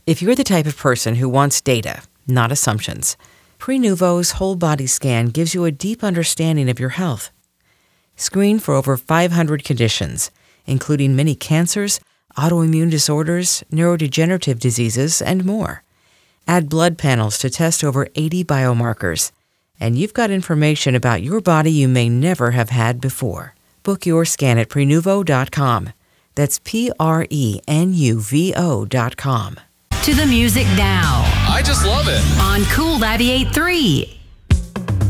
If you're the type of person who wants data, not assumptions, Prenuvo's whole body scan gives you a deep understanding of your health. Screen for over 500 conditions, including many cancers, autoimmune disorders, neurodegenerative diseases, and more. Add blood panels to test over 80 biomarkers, and you've got information about your body you may never have had before. Book your scan at Prenuvo.com. That's Prenuvo.com. To the music now. I just love it. On Cool 98.3.